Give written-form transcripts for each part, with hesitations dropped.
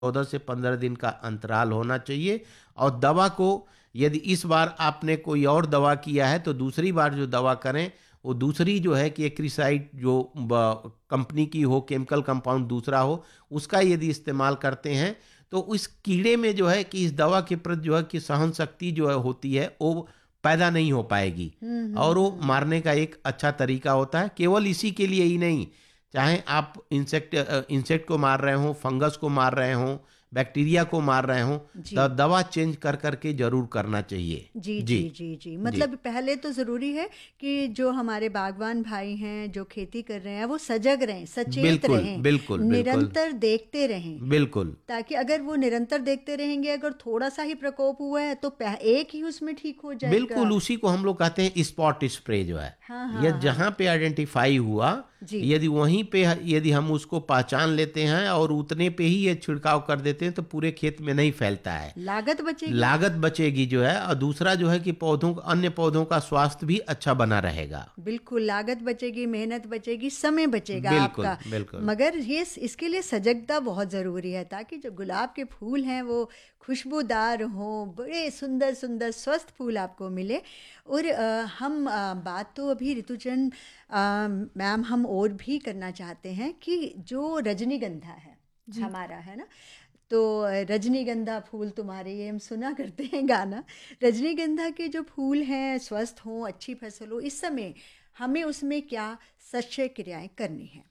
14 से 15 दिन का अंतराल होना चाहिए। और दवा को यदि इस बार आपने कोई और दवा किया है तो दूसरी बार जो दवा करें वो दूसरी जो है कि एक्रीसाइड जो कंपनी की हो, केमिकल कंपाउंड दूसरा हो, उसका यदि इस्तेमाल करते हैं तो उस कीड़े में जो है कि इस दवा के प्रति जो है कि सहन शक्ति जो है होती है वो पैदा नहीं हो पाएगी और वो मारने का एक अच्छा तरीका होता है। केवल इसी के लिए ही नहीं, चाहे आप इंसेक्ट को मार रहे हो, फंगस को मार रहे हो, बैक्टीरिया को मार रहे हो, तो दवा चेंज कर करके जरूर करना चाहिए। जी जी जी जी मतलब पहले तो ज़रूरी है कि जो हमारे बागवान भाई हैं जो खेती कर रहे हैं वो सजग रहें, सचेत रहें, बिल्कुल निरंतर देखते रहें। बिल्कुल, ताकि अगर वो निरंतर देखते रहेंगे, अगर थोड़ा सा ही प्रकोप हुआ है तो एक ही उसमें ठीक हो जाएगा। बिल्कुल, उसी को हम लोग कहते हैं स्पॉट स्प्रे जो है। ये जहाँ पे आइडेंटिफाई हुआ, यदि वहीं पे यदि हम उसको पहचान लेते हैं और उतने पे ही ये छिड़काव कर देते हैं तो पूरे खेत में नहीं फैलता है, लागत बचेगी जो है, और दूसरा जो है कि अन्य पौधों का स्वास्थ्य भी अच्छा बना रहेगा। बिल्कुल, लागत बचेगी, मेहनत बचेगी, समय बचेगा आपका। बिल्कुल। मगर ये इसके लिए सजगता बहुत ज़रूरी है ताकि जो गुलाब के फूल हैं वो खुशबूदार हों, बड़े सुंदर सुंदर स्वस्थ फूल आपको मिले। और हम बात तो अभी ऋतुचन मैम हम और भी करना चाहते हैं कि जो रजनीगंधा है हमारा, है ना, तो रजनीगंधा फूल तुम्हारे, ये हम सुना करते हैं गाना। रजनीगंधा के जो फूल हैं स्वस्थ हों, अच्छी फसल हो, इस समय हमें उसमें क्या सच्चे क्रियाएं करनी हैं?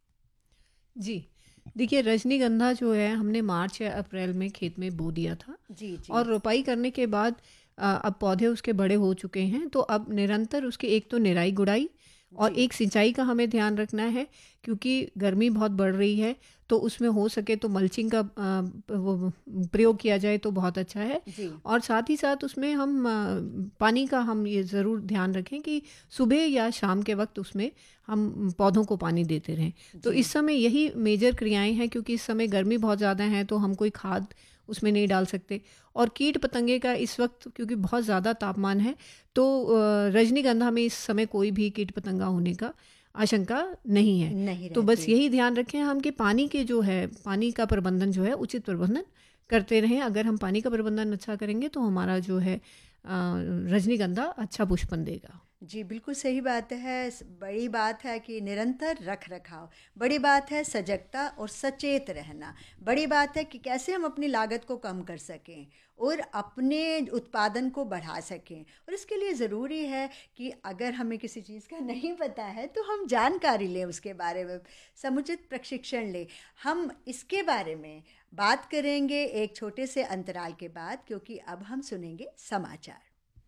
जी देखिए, रजनीगंधा जो है हमने मार्च या अप्रैल में खेत में बो दिया था। जी। और रोपाई करने के बाद अब पौधे उसके बड़े हो चुके हैं, तो अब निरंतर उसकी एक तो निराई गुड़ाई और एक सिंचाई का हमें ध्यान रखना है, क्योंकि गर्मी बहुत बढ़ रही है तो उसमें हो सके तो मल्चिंग का वो प्रयोग किया जाए तो बहुत अच्छा है। और साथ ही साथ उसमें हम पानी का हम ये ज़रूर ध्यान रखें कि सुबह या शाम के वक्त उसमें हम पौधों को पानी देते रहें। तो इस समय यही मेजर क्रियाएं हैं, क्योंकि इस समय गर्मी बहुत ज़्यादा है तो हम कोई खाद उसमें नहीं डाल सकते। और कीट पतंगे का इस वक्त क्योंकि बहुत ज़्यादा तापमान है तो रजनीगंधा में इस समय कोई भी कीट पतंगा होने का आशंका नहीं है। तो बस यही ध्यान रखें हम कि पानी के जो है, पानी का प्रबंधन जो है उचित प्रबंधन करते रहें। अगर हम पानी का प्रबंधन अच्छा करेंगे तो हमारा जो है रजनीगंधा अच्छा पुष्पन देगा। जी बिल्कुल सही बात है। बड़ी बात है कि निरंतर रख रखाव, बड़ी बात है सजगता और सचेत रहना, बड़ी बात है कि कैसे हम अपनी लागत को कम कर सकें और अपने उत्पादन को बढ़ा सकें। और इसके लिए ज़रूरी है कि अगर हमें किसी चीज़ का नहीं पता है तो हम जानकारी लें, उसके बारे में समुचित प्रशिक्षण लें। हम इसके बारे में बात करेंगे एक छोटे से अंतराल के बाद, क्योंकि अब हम सुनेंगे समाचार।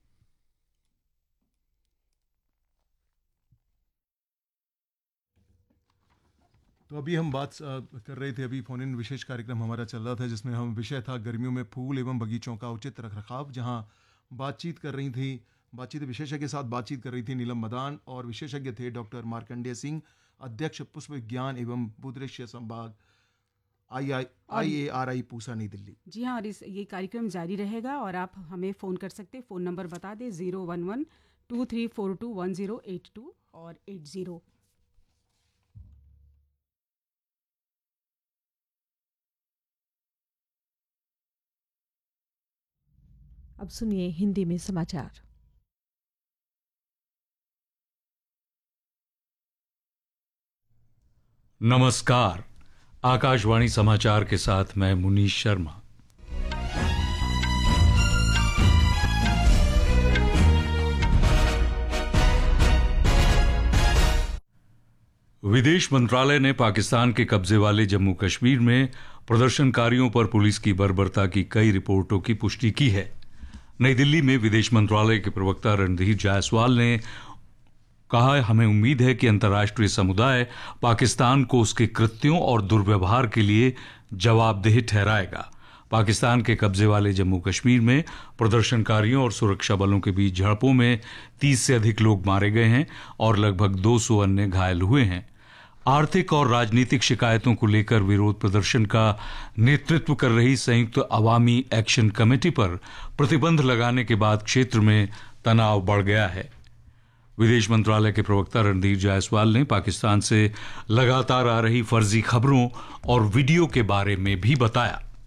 तो अभी हम बात कर रहे थे, अभी फोन इन विशेष कार्यक्रम हमारा चल रहा था जिसमें हम विषय था गर्मियों में फूल एवं बगीचों का उचित रखरखाव, जहां बातचीत विशेषज्ञ के साथ बातचीत कर रही थी नीलम मदान, और विशेषज्ञ थे डॉक्टर मार्कंडेय सिंह, अध्यक्ष पुष्प विज्ञान एवं भूदृश्य संभाग IARI पूसा नई दिल्ली। जी हाँ, और ये कार्यक्रम जारी रहेगा और आप हमें फ़ोन कर सकते हैं। फ़ोन नंबर बता दें 011-2342-1082 और 80। अब सुनिए हिंदी में समाचार। नमस्कार, आकाशवाणी समाचार के साथ मैं मुनीश शर्मा। विदेश मंत्रालय ने पाकिस्तान के कब्जे वाले जम्मू कश्मीर में प्रदर्शनकारियों पर पुलिस की बर्बरता की कई रिपोर्टों की पुष्टि की है। नई दिल्ली में विदेश मंत्रालय के प्रवक्ता रणधीर जायसवाल ने कहा, हमें उम्मीद है कि अंतर्राष्ट्रीय समुदाय पाकिस्तान को उसके कृत्यों और दुर्व्यवहार के लिए जवाबदेह ठहराएगा। पाकिस्तान के कब्जे वाले जम्मू कश्मीर में प्रदर्शनकारियों और सुरक्षा बलों के बीच झड़पों में 30 से अधिक लोग मारे गए हैं और लगभग 200 अन्य घायल हुए हैं। आर्थिक और राजनीतिक शिकायतों को लेकर विरोध प्रदर्शन का नेतृत्व कर रही संयुक्त अवामी एक्शन कमेटी पर प्रतिबंध लगाने के बाद क्षेत्र में तनाव बढ़ गया है। विदेश मंत्रालय के प्रवक्ता रणधीर जायसवाल ने पाकिस्तान से लगातार आ रही फर्जी खबरों और वीडियो के बारे में भी बताया।